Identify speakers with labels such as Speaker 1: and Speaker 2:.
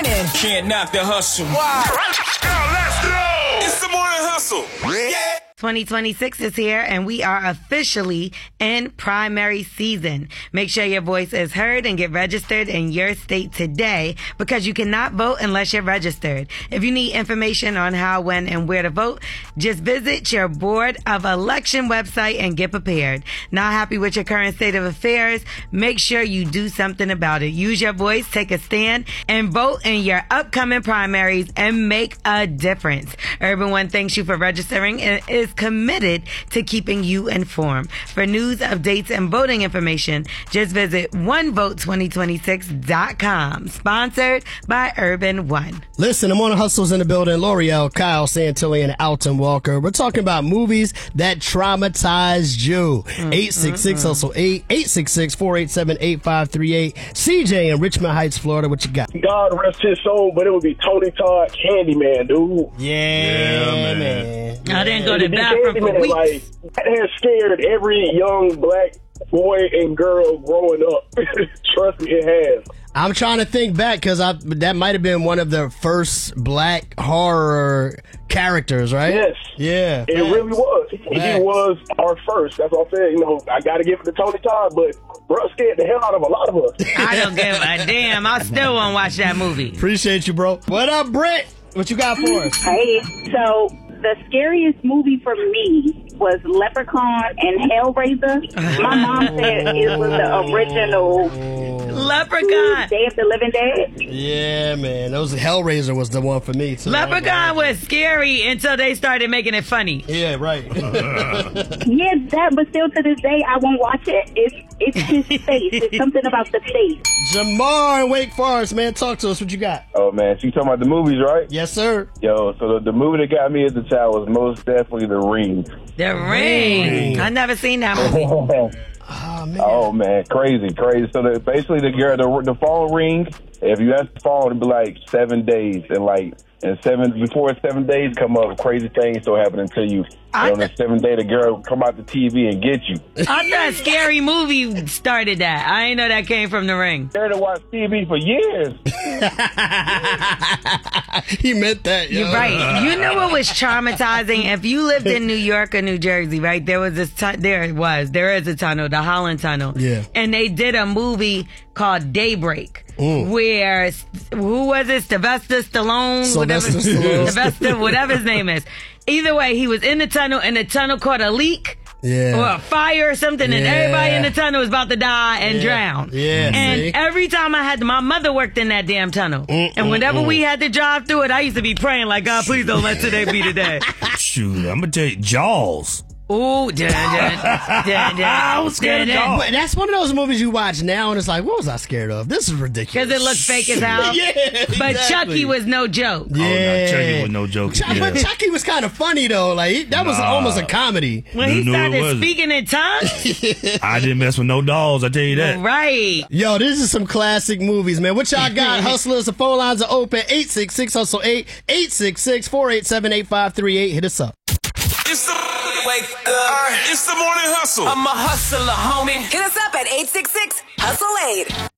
Speaker 1: morning.
Speaker 2: Can't knock the hustle.
Speaker 1: Wow.
Speaker 2: Let's go. It's the morning hustle. Yeah.
Speaker 3: 2026 is here, and we are officially in primary season. Make sure your voice is heard and get registered in your state today, because you cannot vote unless you're registered. If you need information on how, when, and where to vote, just visit your Board of Election website and get prepared. Not happy with your current state of affairs? Make sure you do something about it. Use your voice, take a stand, and vote in your upcoming primaries and make a difference. Urban One thanks you for registering and is committed to keeping you informed. For news, updates, and voting information, just visit onevote2026.com. Sponsored by Urban One.
Speaker 4: Listen, the Morning Hustle's in the building. L'Oreal, Kyle Santilli, and Alton Walker. We're talking about movies that traumatized you. 866-HUSTLE-8, 866-487-8538. CJ in Richmond Heights, Florida, what you got?
Speaker 5: God rest his soul, but it would be Tony Todd, Candyman, dude.
Speaker 4: Yeah, man.
Speaker 3: I didn't go to the bathroom for weeks.
Speaker 5: Like, that has scared every young black boy and girl growing up. Trust me, it has.
Speaker 4: I'm trying to think back, because that might have been one of the first black horror characters, right?
Speaker 5: Yes.
Speaker 4: Yeah.
Speaker 5: It really was. He was our first. That's what I said. I got to give it to Tony Todd, but bro scared the hell out of a lot of us.
Speaker 3: I don't give a damn. I still want to watch that movie.
Speaker 4: Appreciate you, bro. What up, Britt? What you got for us?
Speaker 6: Hey, so the scariest movie for me was Leprechaun and Hellraiser. My mom said it was the original
Speaker 3: Leprechaun.
Speaker 6: Day of the Living Dead.
Speaker 4: Yeah, man. Hellraiser was the one for me, too.
Speaker 3: Leprechaun was scary until they started making it funny.
Speaker 4: Yeah, right.
Speaker 6: Yeah, but still to this day, I won't watch it. It's his face. It's something about the face.
Speaker 4: Jamar in Wake Forest, man. Talk to us. What you got?
Speaker 5: Oh, man. So you talking about the movies, right?
Speaker 4: Yes, sir.
Speaker 5: Yo, so the movie that got me as a child was most definitely The Ring.
Speaker 3: The Ring. I never seen that movie.
Speaker 4: Oh,
Speaker 5: man. Crazy. So basically the phone ring, if you ask the phone, it'd be like 7 days. And before 7 days come up, crazy things still happening to you. And on the 7th day, the girl come out the TV and get you.
Speaker 3: I thought Scary Movie started that. I didn't know that came from The Ring.
Speaker 5: I to watch TV for years.
Speaker 4: He meant that, yo.
Speaker 3: You're right. You know what was traumatizing? If you lived in New York or New Jersey, right, there is a tunnel, the Holland Tunnel.
Speaker 4: Yeah.
Speaker 3: And they did a movie called Daybreak. Where, who was it? Sylvester Stallone? Sylvester, whatever his name is. Either way, he was in the tunnel, and the tunnel caught a leak.
Speaker 4: Yeah.
Speaker 3: Or a fire or something, and everybody in the tunnel was about to die and drown.
Speaker 4: Yeah.
Speaker 3: And every time my mother worked in that damn tunnel. And whenever we had to drive through it, I used to be praying like, God, please don't let today be today.
Speaker 7: Shoot, I'm going to tell you, Jaws.
Speaker 3: Ooh,
Speaker 7: I was scared of Jaws.
Speaker 4: But that's one of those movies you watch now, and it's like, what was I scared of? This is ridiculous.
Speaker 3: Because it looks fake as hell. But Chucky was no joke.
Speaker 4: Yeah.
Speaker 7: Oh, no, Chucky was no joke.
Speaker 4: But Chucky was kind of funny, though. Like, that was almost a comedy.
Speaker 3: When he started speaking in tongues?
Speaker 7: I didn't mess with no dolls, I tell you that.
Speaker 3: Right.
Speaker 4: Yo, this is some classic movies, man. What y'all got? Hustlers, the phone lines are open. 866-HUSTLE-8, 866-487-8538. Hit us up.
Speaker 2: It's the It's the morning hustle.
Speaker 1: I'm a hustler, homie.
Speaker 8: Hit us up at 866-HUSTLE-8.